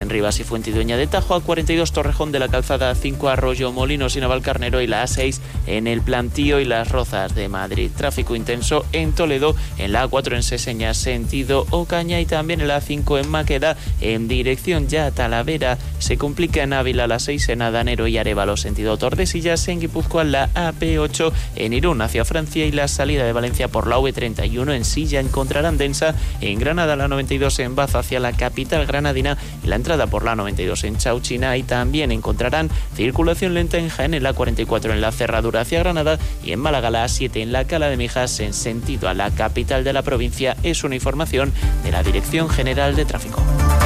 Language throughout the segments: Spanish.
en Rivas y Fuentidueña de Tajo, A42 Torrejón de la Calzada, A5 Arroyo Molinos y Navalcarnero y la A6 en el Plantío y Las Rozas de Madrid. Tráfico intenso en Toledo, en la A4 en Seseña, sentido Ocaña, y también el A5 en Maqueda, en dirección ya a Talavera. Se complica en Ávila la 6 en Adanero y Arévalo, sentido Tordesillas, en Guipúzcoa la AP8 en Irún hacia Francia y la salida de Valencia por la V31 en Silla encontrarán densa. En Granada la 92 en Baza hacia la capital granadina y la entrada por la 92 en Chauchina, y también encontrarán circulación lenta en Jaén en la 44 en la cerradura hacia Granada y en Málaga la A7 en la Cala de Mijas en sentido a la capital de la provincia. Es una información de la Dirección General de Tráfico.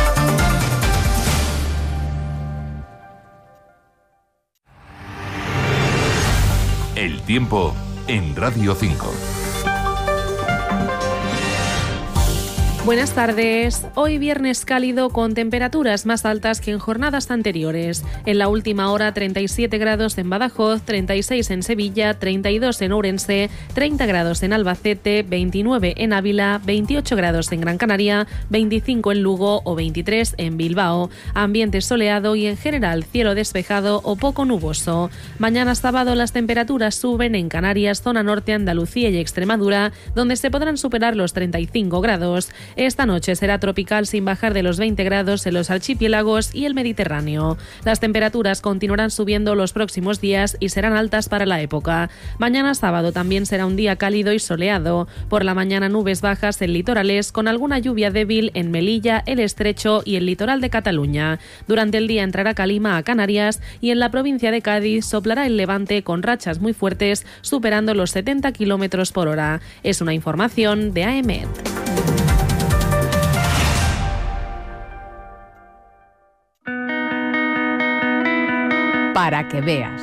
El tiempo en Radio 5. Buenas tardes. Hoy viernes cálido con temperaturas más altas que en jornadas anteriores. En la última hora 37 grados en Badajoz, 36 en Sevilla, 32 en Ourense, 30 grados en Albacete, 29 en Ávila, 28 grados en Gran Canaria, 25 en Lugo o 23 en Bilbao. Ambiente soleado y en general cielo despejado o poco nuboso. Mañana sábado las temperaturas suben en Canarias, zona norte, Andalucía y Extremadura, donde se podrán superar los 35 grados. Esta noche será tropical sin bajar de los 20 grados en los archipiélagos y el Mediterráneo. Las temperaturas continuarán subiendo los próximos días y serán altas para la época. Mañana sábado también será un día cálido y soleado. Por la mañana nubes bajas en litorales con alguna lluvia débil en Melilla, el Estrecho y el litoral de Cataluña. Durante el día entrará calima a Canarias y en la provincia de Cádiz soplará el levante con rachas muy fuertes superando los 70 km por hora. Es una información de AEMET. Para que veas.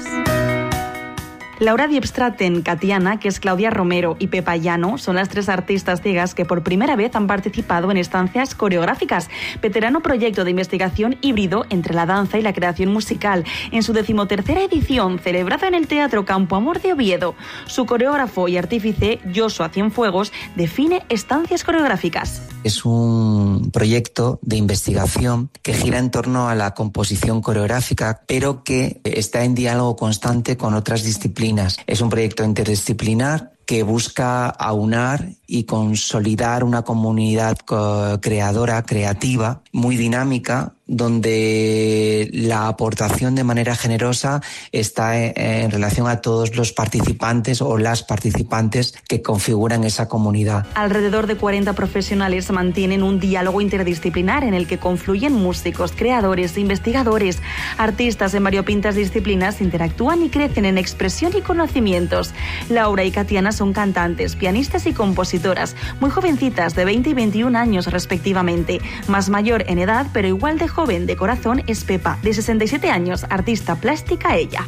Laura Diebstraten, Katiana, que es Claudia Romero, y Pepa Llano son las tres artistas ciegas que por primera vez han participado en estancias coreográficas, veterano proyecto de investigación híbrido entre la danza y la creación musical, en su 13ª edición, celebrada en el Teatro Campo Amor de Oviedo. Su coreógrafo y artífice, Joshua Cienfuegos, define estancias coreográficas. Es un proyecto de investigación que gira en torno a la composición coreográfica, pero que está en diálogo constante con otras disciplinas. Es un proyecto interdisciplinar que busca aunar y consolidar una comunidad creadora, creativa, muy dinámica, donde la aportación de manera generosa está en relación a todos los participantes o las participantes que configuran esa comunidad. Alrededor de 40 profesionales mantienen un diálogo interdisciplinar en el que confluyen músicos, creadores, investigadores, artistas en variopintas disciplinas, interactúan y crecen en expresión y conocimientos. Laura y Katiana son cantantes, pianistas y compositoras, muy jovencitas, de 20 y 21 años respectivamente. Más mayor en edad, pero igual de joven de corazón, es Pepa, de 67 años, artista plástica ella.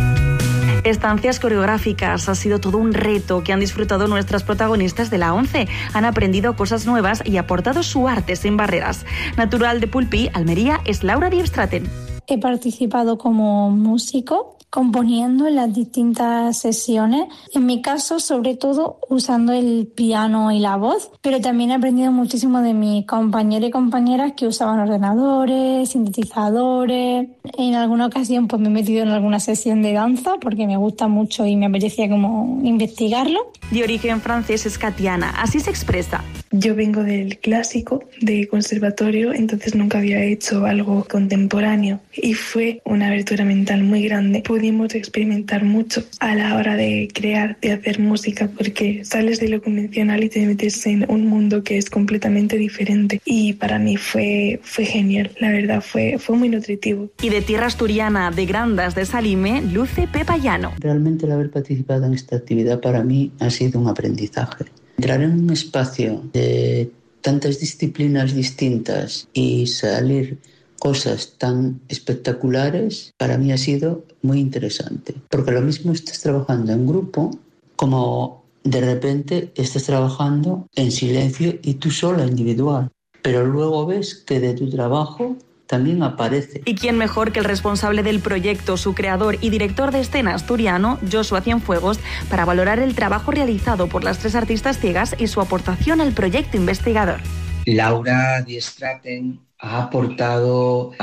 Estancias coreográficas ha sido todo un reto que han disfrutado nuestras protagonistas de la 11. Han aprendido cosas nuevas y aportado su arte sin barreras. Natural de Pulpí, Almería, es Laura Diebstraten. He participado como músico, componiendo en las distintas sesiones. En mi caso, sobre todo, usando el piano y la voz, pero también he aprendido muchísimo de mis compañeros y compañeras que usaban ordenadores, sintetizadores. En alguna ocasión pues me he metido en alguna sesión de danza porque me gusta mucho y me apetecía como investigarlo. De origen francés es Katiana, así se expresa. Yo vengo del clásico, de conservatorio, entonces nunca había hecho algo contemporáneo y fue una abertura mental muy grande. Pudimos experimentar mucho a la hora de crear, de hacer música, porque sales de lo convencional y te metes en un mundo que es completamente diferente. Y para mí fue genial, la verdad, fue muy nutritivo. Y de tierra asturiana, de Grandas de Salime, luce Pepa Llano. Realmente el haber participado en esta actividad para mí ha sido un aprendizaje. Entrar en un espacio de tantas disciplinas distintas y salir cosas tan espectaculares, para mí ha sido muy interesante. Porque lo mismo estás trabajando en grupo, como de repente estás trabajando en silencio y tú sola, individual. Pero luego ves que de tu trabajo también aparece. ¿Y quién mejor que el responsable del proyecto, su creador y director de escena asturiano, Joshua Cienfuegos, para valorar el trabajo realizado por las tres artistas ciegas y su aportación al proyecto investigador? Laura Diebstraten ha aportado